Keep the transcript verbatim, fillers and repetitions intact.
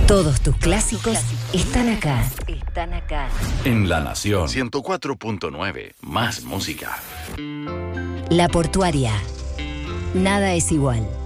Todos tus clásicos están acá. Están acá. En La Nación ciento cuatro punto nueve, más música. La Portuaria. Nada es igual.